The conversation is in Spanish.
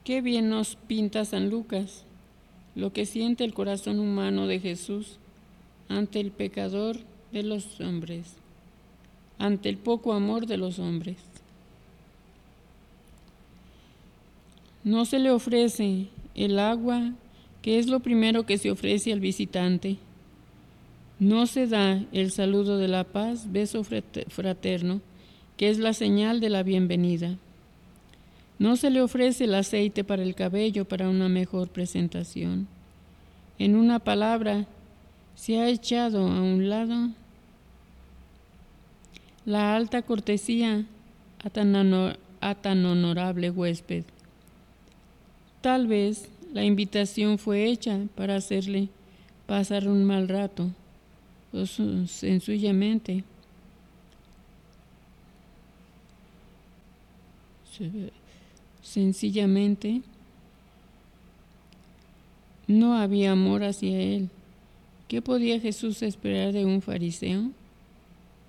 Qué bien nos pinta San Lucas lo que siente el corazón humano de Jesús ante el pecador de los hombres, ante el poco amor de los hombres. No se le ofrece el agua, que es lo primero que se ofrece al visitante. No se da el saludo de la paz, beso fraterno, que es la señal de la bienvenida. No se le ofrece el aceite para el cabello para una mejor presentación. En una palabra, se ha echado a un lado la alta cortesía a tan honorable huésped. Tal vez la invitación fue hecha para hacerle pasar un mal rato, o sencillamente no había amor hacia él. ¿Qué podía Jesús esperar de un fariseo?